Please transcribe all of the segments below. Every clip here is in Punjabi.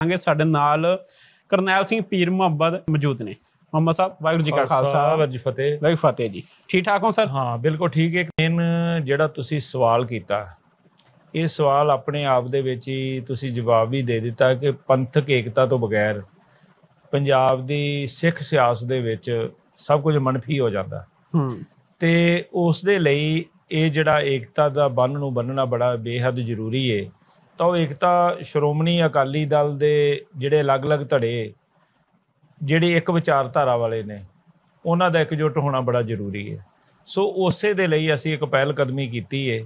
ਸਾਡੇ ਨਾਲ ਕਰਨੈਲ ਸਿੰਘ ਪੀਰ ਮੁਹੰਮਦ ਮੌਜੂਦ ਨੇ। ਮੁਹੰਮਦ ਸਾਹਿਬ ਵਾਹਿਗੁਰੂ जी का खालसा ਵਾਹਿਗੁਰੂ ਜੀ ਫਤਿਹ। ਵਾਹਿਗੁਰੂ ਫਤਿਹ ਜੀ। ਠੀਕ ਠਾਕ ਹੋ ਸਰ? ਹਾਂ ਬਿਲਕੁਲ ਠੀਕ ਹੈ। ਮੇਨ ਜਿਹੜਾ ਤੁਸੀਂ ਸਵਾਲ ਕੀਤਾ, ਇਹ ਸਵਾਲ ਆਪਣੇ ਆਪ ਦੇ ਵਿੱਚ ਹੀ ਤੁਸੀਂ ਜਵਾਬ ਵੀ ਦੇ ਦਿੱਤਾ ਕਿ ਪੰਥਕ ਏਕਤਾ ਤੋਂ ਬਗੈਰ ਪੰਜਾਬ ਦੀ ਸਿੱਖ ਸਿਆਸਤ ਦੇ ਵਿੱਚ ਸਭ ਕੁਝ ਮਨਫੀ ਹੋ ਜਾਂਦਾ। ਤੇ ਉਸ ਦੇ ਲਈ ਇਹ ਜਿਹੜਾ ਏਕਤਾ ਦਾ ਬੰਨ੍ਹ ਨੂੰ ਬੰਨਣਾ ਬੜਾ ਬੇਹੱਦ ਜ਼ਰੂਰੀ ਹੈ। ਤਾਂ ਉਹ ਏਕਤਾ ਸ਼੍ਰੋਮਣੀ ਅਕਾਲੀ ਦਲ ਦੇ ਜਿਹੜੇ ਅਲੱਗ-ਅਲੱਗ ਧੜੇ ਜਿਹੜੇ ਇੱਕ ਵਿਚਾਰਧਾਰਾ ਵਾਲੇ ਨੇ, ਉਹਨਾਂ ਦਾ ਇਕਜੁੱਟ ਹੋਣਾ ਬੜਾ ਜ਼ਰੂਰੀ ਹੈ। ਸੋ ਉਸੇ ਦੇ ਲਈ ਅਸੀਂ ਇੱਕ ਪਹਿਲ ਕਦਮੀ ਕੀਤੀ ਹੈ,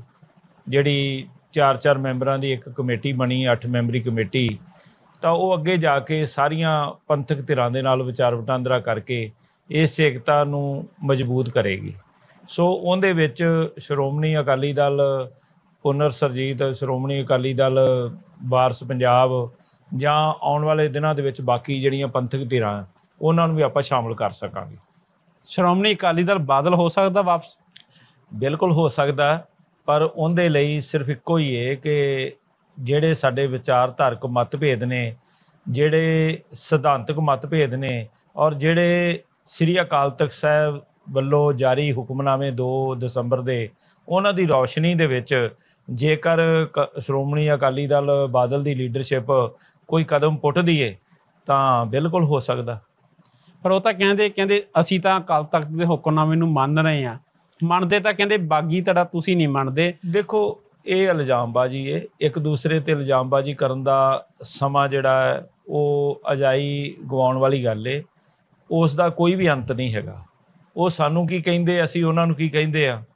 ਜਿਹੜੀ 4-4 ਮੈਂਬਰਾਂ ਦੀ ਇੱਕ ਕਮੇਟੀ ਬਣੀ, 8 ਮੈਂਬਰੀ ਕਮੇਟੀ। ਤਾਂ ਉਹ ਅੱਗੇ ਜਾ ਕੇ ਸਾਰੀਆਂ ਪੰਥਕ ਧਿਰਾਂ ਦੇ ਨਾਲ ਵਿਚਾਰ ਵਟਾਂਦਰਾ ਕਰਕੇ ਇਸ ਏਕਤਾ ਨੂੰ ਮਜ਼ਬੂਤ ਕਰੇਗੀ। ਸੋ ਉਹਦੇ ਵਿੱਚ ਸ਼੍ਰੋਮਣੀ ਅਕਾਲੀ ਦਲ ਪੁਨਰ ਸਰਜੀਤ, ਸ਼੍ਰੋਮਣੀ ਅਕਾਲੀ ਦਲ ਵਾਰਸ ਪੰਜਾਬ, ਜਾਂ ਆਉਣ ਵਾਲੇ ਦਿਨਾਂ ਦੇ ਵਿੱਚ ਬਾਕੀ ਜਿਹੜੀਆਂ ਪੰਥਕ ਧਿਰਾਂ ਉਹਨਾਂ ਨੂੰ ਵੀ ਆਪਾਂ ਸ਼ਾਮਲ ਕਰ ਸਕਾਂਗੇ। ਸ਼੍ਰੋਮਣੀ ਅਕਾਲੀ ਦਲ ਬਾਦਲ ਹੋ ਸਕਦਾ ਵਾਪਸ? ਬਿਲਕੁਲ ਹੋ ਸਕਦਾ, ਪਰ ਉਹਦੇ ਲਈ ਸਿਰਫ ਇੱਕੋ ਹੀ ਹੈ ਕਿ ਜਿਹੜੇ ਸਾਡੇ ਵਿਚਾਰਧਾਰਕ ਮਤਭੇਦ ਨੇ, ਜਿਹੜੇ ਸਿਧਾਂਤਕ ਮਤਭੇਦ ਨੇ, ਔਰ ਜਿਹੜੇ ਸ੍ਰੀ ਅਕਾਲ ਤਖਤ ਸਾਹਿਬ ਵੱਲੋਂ ਜਾਰੀ ਹੁਕਮਨਾਮੇ 2 ਦਸੰਬਰ ਦੇ, ਉਹਨਾਂ ਦੀ ਰੌਸ਼ਨੀ ਦੇ ਵਿੱਚ ਜੇਕਰ ਸ਼੍ਰੋਮਣੀ ਅਕਾਲੀ ਦਲ ਬਾਦਲ ਦੀ ਲੀਡਰਸ਼ਿਪ ਕੋਈ ਕਦਮ ਪੁੱਟਦੀ ਏ ਤਾਂ ਬਿਲਕੁਲ ਹੋ ਸਕਦਾ। ਪਰ ਉਹ ਤਾਂ ਕਹਿੰਦੇ ਅਸੀਂ ਤਾਂ ਅਕਾਲ ਤਖਤ ਦੇ ਹੁਕਮਨਾਮੇ ਨੂੰ ਮੰਨ ਰਹੇ ਹਾਂ। ਮੰਨਦੇ ਤਾਂ ਕਹਿੰਦੇ ਬਾਗੀ ਧੜਾ ਤੁਸੀਂ ਨਹੀਂ ਮੰਨਦੇ। ਦੇਖੋ, ਇਹ ਇਲਜ਼ਾਮਬਾਜ਼ੀ ਹੈ, ਇੱਕ ਦੂਸਰੇ ਤੇ ਇਲਜ਼ਾਮਬਾਜ਼ੀ ਕਰਨ ਦਾ ਸਮਾਂ ਜਿਹੜਾ ਹੈ ਉਹ ਅਜਾਈ ਗਵਾਉਣ ਵਾਲੀ ਗੱਲ ਏ। ਉਸ ਦਾ ਕੋਈ ਵੀ ਅੰਤ ਨਹੀਂ ਹੈਗਾ। ਉਹ ਸਾਨੂੰ ਕੀ ਕਹਿੰਦੇ, ਅਸੀਂ ਉਹਨਾਂ ਨੂੰ ਕੀ ਕਹਿੰਦੇ ਆ,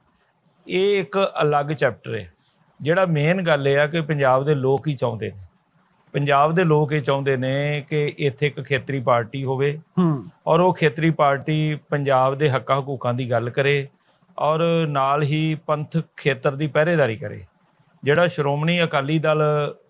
ਇਹ ਇੱਕ ਅਲੱਗ ਚੈਪਟਰ ਹੈ। ਜਿਹੜਾ ਮੇਨ ਗੱਲ ਇਹ ਆ ਕਿ ਪੰਜਾਬ ਦੇ ਲੋਕ ਹੀ ਚਾਹੁੰਦੇ ਨੇ, ਪੰਜਾਬ ਦੇ ਲੋਕ ਇਹ ਚਾਹੁੰਦੇ ਨੇ ਕਿ ਇੱਥੇ ਇੱਕ ਖੇਤਰੀ ਪਾਰਟੀ ਹੋਵੇ, ਔਰ ਉਹ ਖੇਤਰੀ ਪਾਰਟੀ ਪੰਜਾਬ ਦੇ ਹੱਕਾਂ ਹਕੂਕਾਂ ਦੀ ਗੱਲ ਕਰੇ, ਔਰ ਨਾਲ ਹੀ ਪੰਥਕ ਖੇਤਰ ਦੀ ਪਹਿਰੇਦਾਰੀ ਕਰੇ। ਜਿਹੜਾ ਸ਼੍ਰੋਮਣੀ ਅਕਾਲੀ ਦਲ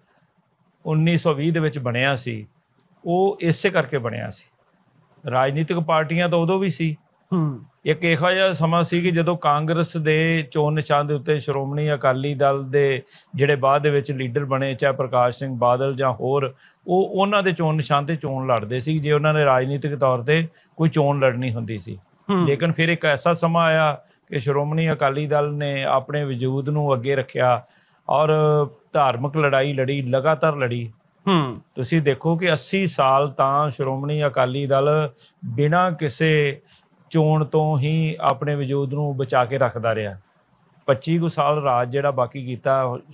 1920 ਦੇ ਵਿੱਚ ਬਣਿਆ ਸੀ, ਉਹ ਇਸੇ ਕਰਕੇ ਬਣਿਆ ਸੀ। ਰਾਜਨੀਤਿਕ ਪਾਰਟੀਆਂ ਤਾਂ ਉਦੋਂ ਵੀ ਸੀ। ਇੱਕ ਇਹੋ ਜਿਹਾ ਸਮਾਂ ਸੀ ਕਿ ਜਦੋਂ ਕਾਂਗਰਸ ਦੇ ਚੋਣ ਨਿਸ਼ਾਨ ਦੇ ਉੱਤੇ ਸ਼੍ਰੋਮਣੀ ਅਕਾਲੀ ਦਲ ਦੇ ਜਿਹੜੇ ਬਾਅਦ ਦੇ ਵਿੱਚ ਲੀਡਰ ਬਣੇ, ਚਾਹੇ ਪ੍ਰਕਾਸ਼ ਸਿੰਘ ਬਾਦਲ ਜਾਂ ਹੋਰ, ਉਹ ਉਹਨਾਂ ਦੇ ਚੋਣ ਨਿਸ਼ਾਨ ਤੇ ਚੋਣ ਲੜਦੇ ਸੀ ਜੇ ਉਹਨਾਂ ਨੇ ਰਾਜਨੀਤਿਕ ਤੌਰ ਤੇ ਕੋਈ ਚੋਣ ਲੜਨੀ ਹੁੰਦੀ ਸੀ। ਲੇਕਿਨ ਫਿਰ ਇੱਕ ਐਸਾ ਸਮਾਂ ਆਇਆ ਕਿ ਸ਼੍ਰੋਮਣੀ ਅਕਾਲੀ ਦਲ ਨੇ ਆਪਣੇ ਵਜੂਦ ਨੂੰ ਅੱਗੇ ਰੱਖਿਆ ਔਰ ਧਾਰਮਿਕ ਲੜਾਈ ਲੜੀ, ਲਗਾਤਾਰ ਲੜੀ। ਤੁਸੀਂ ਦੇਖੋ ਕਿ 80 ਸਾਲ ਤਾਂ ਸ਼੍ਰੋਮਣੀ ਅਕਾਲੀ ਦਲ ਬਿਨਾਂ ਕਿਸੇ ਚੋਣ ਤੋਂ ਹੀ ਆਪਣੇ ਵਜੂਦ ਨੂੰ ਬਚਾ ਕੇ ਰੱਖਦਾ ਰਿਹਾ। 25 ਕੁ ਸਾਲ ਰਾਜ ਜਿਹੜਾ ਬਾਕੀ ਕੀਤਾ,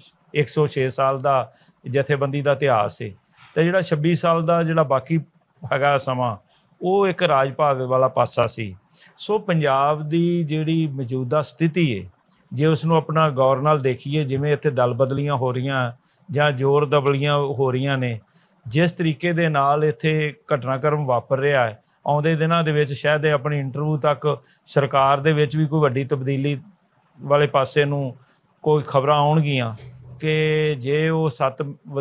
106 ਸਾਲ ਦਾ ਜਥੇਬੰਦੀ ਦਾ ਇਤਿਹਾਸ ਹੈ। ਤੇ ਜਿਹੜਾ 26 ਸਾਲ ਦਾ ਜਿਹੜਾ ਬਾਕੀ ਹੈਗਾ ਸਮਾਂ, ਉਹ ਇੱਕ ਰਾਜ ਭਾਗ ਵਾਲਾ ਪਾਸਾ ਸੀ। ਸੋ ਪੰਜਾਬ ਦੀ ਜਿਹੜੀ ਮੌਜੂਦਾ ਸਥਿਤੀ ਹੈ, ਜੇ ਉਸ ਨੂੰ ਆਪਣਾ ਗੌਰ ਨਾਲ ਦੇਖੀਏ, ਜਿਵੇਂ ਇੱਥੇ ਦਲ ਬਦਲੀਆਂ ਹੋ ਰਹੀਆਂ ਜਾਂ ਜ਼ੋਰ ਦਬਲੀਆਂ ਹੋ ਰਹੀਆਂ ਨੇ, ਜਿਸ ਤਰੀਕੇ ਦੇ ਨਾਲ ਇੱਥੇ ਘਟਨਾਕ੍ਰਮ ਵਾਪਰ ਰਿਹਾ ਹੈ, ਆਉਂਦੇ ਦਿਨਾਂ ਦੇ ਵਿੱਚ ਸ਼ਾਇਦ ਆਪਣੀ ਇੰਟਰਵਿਊ ਤੱਕ ਸਰਕਾਰ ਦੇ ਵਿੱਚ ਵੀ ਕੋਈ ਵੱਡੀ ਤਬਦੀਲੀ ਵਾਲੇ ਪਾਸੇ ਨੂੰ ਕੋਈ ਖਬਰਾਂ ਆਉਣਗੀਆਂ ਕਿ ਜੇ ਉਹ 7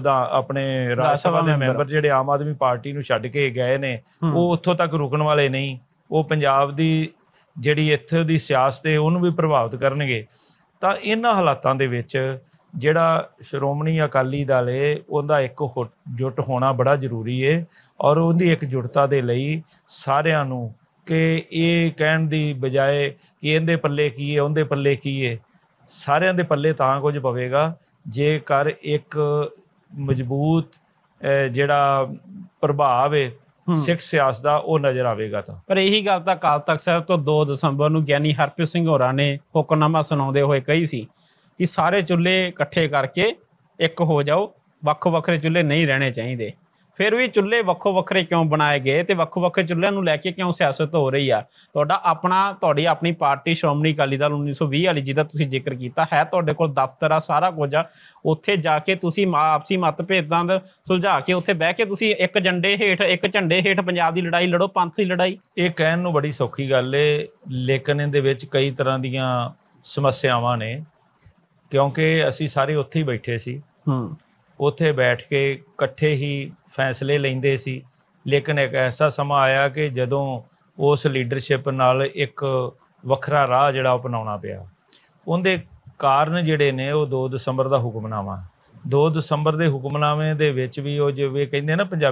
ਆਪਣੇ ਰਾਜ ਸਭਾ ਦੇ ਮੈਂਬਰ ਜਿਹੜੇ ਆਮ ਆਦਮੀ ਪਾਰਟੀ ਨੂੰ ਛੱਡ ਕੇ ਗਏ ਨੇ, ਉਹ ਉੱਥੋਂ ਤੱਕ ਰੁਕਣ ਵਾਲੇ ਨਹੀਂ। ਉਹ ਪੰਜਾਬ ਦੀ ਜਿਹੜੀ ਇੱਥੇ ਦੀ ਸਿਆਸਤ ਹੈ ਉਹਨੂੰ ਵੀ ਪ੍ਰਭਾਵਿਤ ਕਰਨਗੇ। ਤਾਂ ਇਹਨਾਂ ਹਾਲਾਤਾਂ ਦੇ ਵਿੱਚ ਜਿਹੜਾ ਸ਼੍ਰੋਮਣੀ ਅਕਾਲੀ ਦਲ ਹੈ, ਉਹਦਾ ਇੱਕ ਜੁੱਟ ਹੋਣਾ ਬੜਾ ਜ਼ਰੂਰੀ ਹੈ। ਔਰ ਉਹਦੀ ਇਕਜੁੱਟਤਾ ਦੇ ਲਈ ਸਾਰਿਆਂ ਨੂੰ ਕਿ ਇਹ ਕਹਿਣ ਦੀ ਬਜਾਏ ਕਿ ਇਹਦੇ ਪੱਲੇ ਕੀ ਹੈ, ਉਹਦੇ ਪੱਲੇ ਕੀ ਹੈ, ਸਾਰਿਆਂ ਦੇ ਪੱਲੇ ਤਾਂ ਕੁਝ ਪਵੇਗਾ ਜੇਕਰ ਇੱਕ ਮਜ਼ਬੂਤ ਜਿਹੜਾ ਪ੍ਰਭਾਵ ਹੈ ਸਿੱਖ ਸਿਆਸਤ ਦਾ ਉਹ ਨਜ਼ਰ ਆਵੇਗਾ। ਤਾਂ ਪਰ ਇਹੀ ਗੱਲ ਤਾਂ ਅਕਾਲ ਤਖਤ ਸਾਹਿਬ ਤੋਂ 2 ਦਸੰਬਰ ਨੂੰ ਗਿਆਨੀ ਹਰਪ੍ਰੀਤ ਸਿੰਘ ਹੋਰਾਂ ਨੇ ਹੁਕਮਨਾਮਾ ਸੁਣਾਉਂਦੇ ਹੋਏ ਕਹੀ ਸੀ ਕਿ ਸਾਰੇ ਚੁੱਲ੍ਹੇ ਇਕੱਠੇ ਕਰਕੇ ਇੱਕ ਹੋ ਜਾਓ, ਵੱਖੋ ਵੱਖਰੇ ਚੁੱਲ੍ਹੇ ਨਹੀਂ ਰਹਿਣੇ ਚਾਹੀਦੇ। ਫਿਰ ਵੀ ਚੁੱਲ੍ਹੇ ਵੱਖੋ ਵੱਖਰੇ ਕਿਉਂ ਬਣਾਏ ਗਏ ਤੇ ਵੱਖੋ ਵੱਖਰੇ ਚੁੱਲ੍ਹਿਆਂ ਨੂੰ ਲੈ ਕੇ ਕਿਉਂ ਸਿਆਸਤ ਹੋ ਰਹੀ ਆ? ਤੁਹਾਡੀ ਆਪਣੀ ਪਾਰਟੀ ਸ਼੍ਰੋਮਣੀ ਅਕਾਲੀ ਦਲ 1920 ਵਾਲੀ ਜਿਹਦਾ ਤੁਸੀਂ ਜ਼ਿਕਰ ਕੀਤਾ ਹੈ, ਤੁਹਾਡੇ ਕੋਲ ਦਫ਼ਤਰ ਆ, ਸਾਰਾ ਕੁਝ ਆ। ਉੱਥੇ ਜਾ ਕੇ ਤੁਸੀਂ ਆਪਸੀ ਮਤਭੇਦਾਂ ਦਾ ਸੁਲਝਾ ਕੇ ਉੱਥੇ ਬਹਿ ਕੇ ਤੁਸੀਂ ਇੱਕ ਝੰਡੇ ਹੇਠ ਪੰਜਾਬ ਦੀ ਲੜਾਈ ਲੜੋ, ਪੰਥ ਦੀ ਲੜਾਈ। ਇਹ ਕਹਿਣ ਨੂੰ ਬੜੀ ਸੌਖੀ ਗੱਲ ਏ, ਲੇਕਿਨ ਇਹਦੇ ਵਿੱਚ ਕਈ ਤਰ੍ਹਾਂ ਦੀਆਂ ਸਮੱਸਿਆਵਾਂ ਨੇ, ਕਿਉਂਕਿ ਅਸੀਂ ਸਾਰੇ ਉੱਥੇ ਹੀ ਬੈਠੇ ਸੀ। ਉੱਥੇ ਬੈਠ ਕੇ ਇਕੱਠੇ ਹੀ ਫੈਸਲੇ ਲੈਂਦੇ ਸੀ। ਲੇਕਿਨ ਇੱਕ ਐਸਾ ਸਮਾਂ ਆਇਆ ਕਿ ਜਦੋਂ ਉਸ ਲੀਡਰਸ਼ਿਪ ਨਾਲ ਇੱਕ ਵੱਖਰਾ ਰਾਹ ਜਿਹੜਾ ਅਪਣਾਉਣਾ ਪਿਆ। ਉਹਦੇ ਕਾਰਨ ਜਿਹੜੇ ਨੇ ਉਹ 2 ਦਸੰਬਰ ਦਾ ਹੁਕਮਨਾਮਾ, 2 ਦਸੰਬਰ ਦੇ ਹੁਕਮਨਾਮੇ ਦੇ ਵਿੱਚ ਵੀ ਉਹ ਜਿਵੇਂ ਕਹਿੰਦੇ ਨਾ ਪੰਜਾਬੀ